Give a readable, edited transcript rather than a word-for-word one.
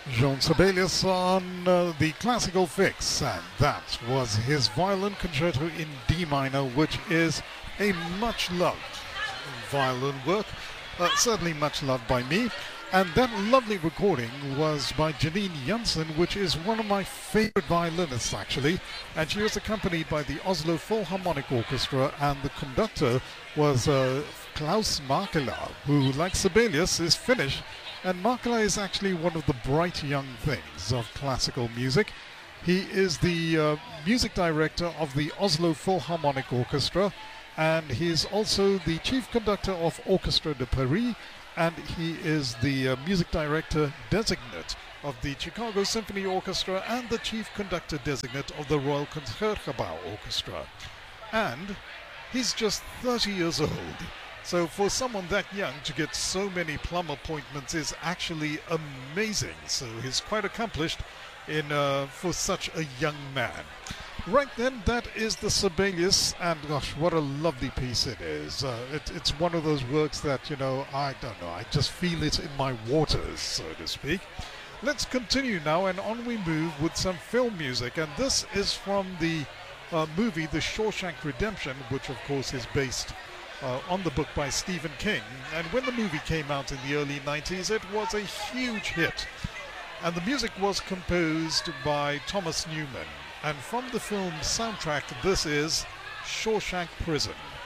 Jean Sibelius on the classical fix, and that was his violin concerto in D minor, which is a much loved violin work, certainly much loved by me. And that lovely recording was by Janine Jansen, which is one of my favorite violinists actually, and she was accompanied by the Oslo Philharmonic Orchestra, and the conductor was Klaus Makela, who, like Sibelius, is Finnish. And Makela is actually one of the bright young things of classical music. He is the music director of the Oslo Philharmonic Orchestra, and he is also the chief conductor of Orchestra de Paris, and he is the music director designate of the Chicago Symphony Orchestra and the chief conductor designate of the Royal Concertgebouw Orchestra. And he's just 30 years old. So for someone that young to get so many plum appointments is actually amazing. So he's quite accomplished in for such a young man. Right then, that is the Sibelius, and gosh, what a lovely piece it is. It's one of those works that, I don't know, I just feel it in my waters, so to speak. Let's continue now, and on we move with some film music, and this is from the movie The Shawshank Redemption, which of course is based on the book by Stephen King. And when the movie came out in the early 90s, it was a huge hit. And the music was composed by Thomas Newman. And from the film's soundtrack, this is Shawshank Prison.